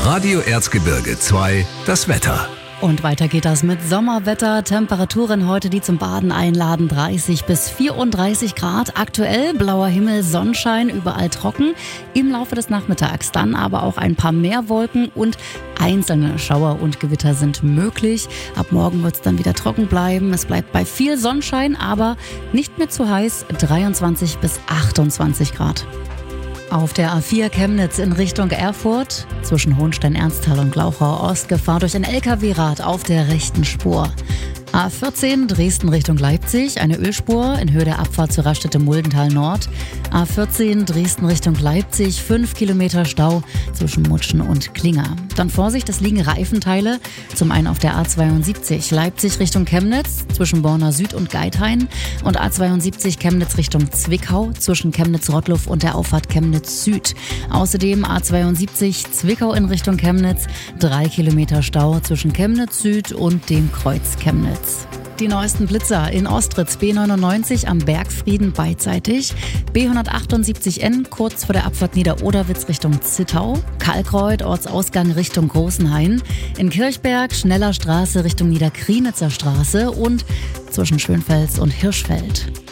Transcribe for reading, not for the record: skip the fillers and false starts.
Radio Erzgebirge 2, das Wetter. Und weiter geht das mit Sommerwetter. Temperaturen heute, die zum Baden einladen, 30 bis 34 Grad. Aktuell blauer Himmel, Sonnenschein, überall trocken. Im Laufe des Nachmittags dann aber auch ein paar mehr Wolken und einzelne Schauer und Gewitter sind möglich. Ab morgen wird es dann wieder trocken bleiben. Es bleibt bei viel Sonnenschein, aber nicht mehr zu heiß, 23 bis 28 Grad. Auf der A4 Chemnitz in Richtung Erfurt, zwischen Hohenstein-Ernsthal und Glauchau-Ost, Gefahr durch ein LKW-Rad auf der rechten Spur. A14 Dresden Richtung Leipzig, eine Ölspur in Höhe der Abfahrt zur Raststätte Muldental Nord. A14 Dresden Richtung Leipzig, 5 Kilometer Stau zwischen Mutschen und Klinger. Dann Vorsicht, es liegen Reifenteile. Zum einen auf der A72 Leipzig Richtung Chemnitz, zwischen Borna Süd und Geithain. Und A72 Chemnitz Richtung Zwickau, zwischen Chemnitz-Rottluff und der Auffahrt Chemnitz Süd. Außerdem A72 Zwickau in Richtung Chemnitz, 3 Kilometer Stau zwischen Chemnitz Süd und dem Kreuz Chemnitz. Die neuesten Blitzer in Ostritz, B99 am Bergfrieden beidseitig, B178N kurz vor der Abfahrt Niederoderwitz Richtung Zittau, Kalkreuth Ortsausgang Richtung Großenhain, in Kirchberg Schneller Straße Richtung Niederkrienitzer Straße und zwischen Schönfels und Hirschfeld.